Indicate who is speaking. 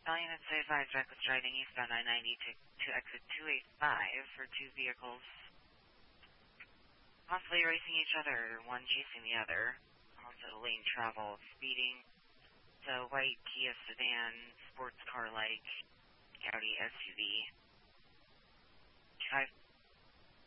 Speaker 1: Stallion at 35, reckless driving eastbound I-90 to exit 285 for two vehicles possibly racing each other, one chasing the other. Also lane travel, speeding. So white Kia sedan, sports car like Audi SUV. 5